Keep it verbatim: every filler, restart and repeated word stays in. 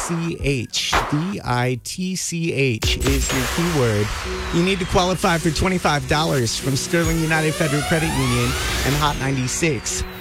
C H. V I T C H is your keyword. You need to qualify for twenty-five dollars from Sterling United Federal Credit Union and Hot ninety-six.